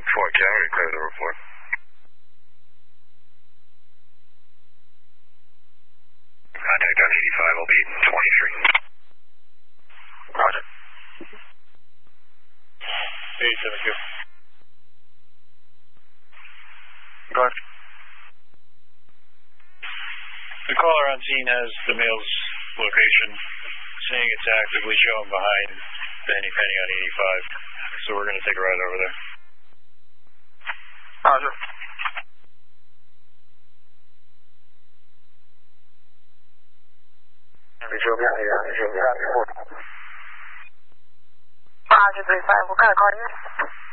Fort County, clear the report. Contact on 85 will be 23. Roger. 87Q. Go ahead. The caller on scene has the male's location, saying it's actively shown behind the Henny Penny on 85. So we're going to take a ride over there. Roger. Roger, 35. What kind of car is this?